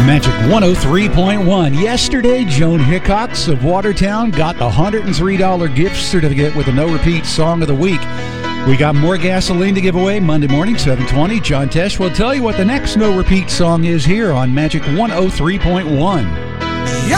Magic 103.1. Yesterday, Joan Hickox of Watertown got the $103 gift certificate with a no-repeat song of the week. We got more gasoline to give away Monday morning, 7:20. John Tesh will tell you what the next no-repeat song is here on Magic 103.1.